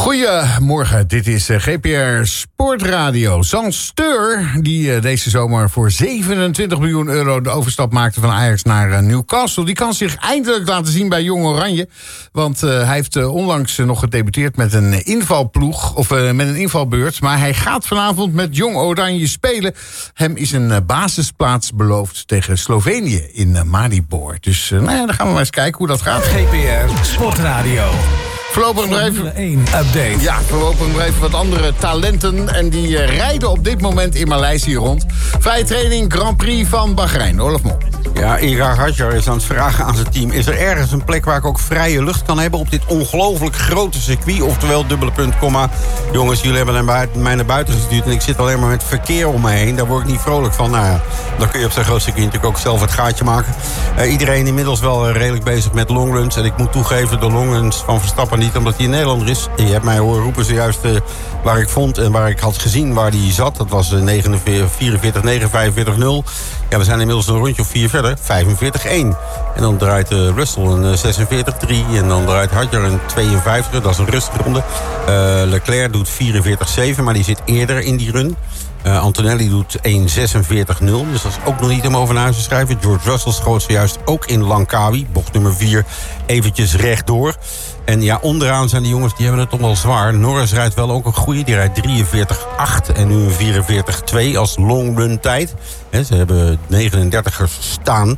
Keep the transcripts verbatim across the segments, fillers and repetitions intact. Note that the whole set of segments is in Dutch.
Goedemorgen, dit is G P R Sportradio. Sans Steur, die deze zomer voor zevenentwintig miljoen euro de overstap maakte van Ajax naar Newcastle, die kan zich eindelijk laten zien bij Jong Oranje. Want uh, hij heeft uh, onlangs nog gedebuteerd met een invalploeg, of uh, met een invalbeurt. Maar hij gaat vanavond met Jong Oranje spelen. Hem is een uh, basisplaats beloofd tegen Slovenië in uh, Maribor. Dus uh, nou ja, dan gaan we maar eens kijken hoe dat gaat. G P R Sportradio. Voorlopig nog even, één update. Ja, voorlopig nog even wat andere talenten. En die uh, rijden op dit moment in Maleisië rond. Vrije training Grand Prix van Bahrein. Olaf Mol. Ja, Irar Hadjar is aan het vragen aan zijn team. Is er ergens een plek waar ik ook vrije lucht kan hebben op dit ongelooflijk grote circuit? Oftewel, dubbele punt, komma. Jongens, jullie hebben mij naar buiten gestuurd en ik zit alleen maar met verkeer om me heen. Daar word ik niet vrolijk van. Nou ja, dan kun je op zo'n groot circuit natuurlijk ook zelf het gaatje maken. Uh, iedereen inmiddels wel uh, redelijk bezig met longruns. En ik moet toegeven, de longruns van Verstappen niet, omdat hij in Nederlander is. Je hebt mij horen roepen zojuist uh, waar ik vond en waar ik had gezien waar hij zat. Dat was uh, vierenveertig negen, vijfenveertig nul. Ja, we zijn inmiddels een rondje of vier verder. vijfenveertig één. En dan draait uh, Russell een uh, zesenveertig drie. En dan draait Hadjar een tweeënvijftig. Dat is een rustige ronde. Uh, Leclerc doet vierenveertig zeven, maar die zit eerder in die run. Uh, Antonelli doet één zesenveertig nul. Dus dat is ook nog niet om over naar huis te schrijven. George Russell schoot zojuist ook in Langkawi. Bocht nummer vier eventjes rechtdoor. En ja, onderaan zijn die jongens, die hebben het toch wel zwaar. Norris rijdt wel ook een goeie. Die rijdt drieënveertig acht en nu een vierenveertig twee als longrun tijd. He, ze hebben negenendertigers staan.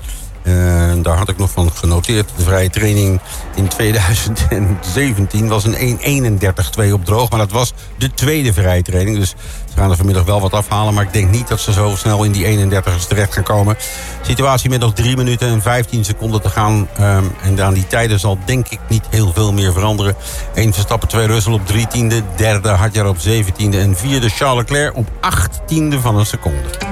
En daar had ik nog van genoteerd. De vrije training in tweeduizend zeventien was een één eenendertig twee op droog. Maar dat was de tweede vrije training. Dus ze gaan er vanmiddag wel wat afhalen. Maar ik denk niet dat ze zo snel in die eenendertigers terecht gaan komen. Situatie met nog drie minuten en vijftien seconden te gaan. Um, en aan die tijden zal denk ik niet heel veel meer veranderen. Eén Verstappen, twee Russell op drie tiende. Derde Hadjar op zeventiende. En vierde Charles Leclerc op acht tiende van een seconde.